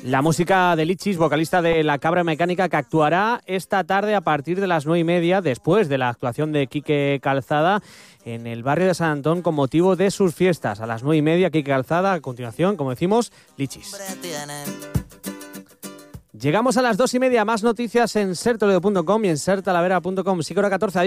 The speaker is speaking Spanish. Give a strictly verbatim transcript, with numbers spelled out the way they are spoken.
La música de Lichis, vocalista de La Cabra Mecánica, que actuará esta tarde a partir de las nueve y media, después de la actuación de Quique Calzada en el barrio de San Antón con motivo de sus fiestas. A las nueve y media, Quique Calzada, a continuación, como decimos, Lichis. Llegamos a las dos y media, más noticias en ser toledo punto com y en ser talavera punto com. Sí, hora catorce.